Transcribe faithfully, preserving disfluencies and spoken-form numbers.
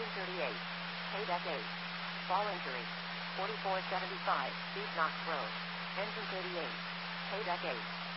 Engine thirty-eight. Paydeck eight. Fall injury. forty-four seventy-five, Steve Knox Road. Engine thirty-eight. Paydeck eight.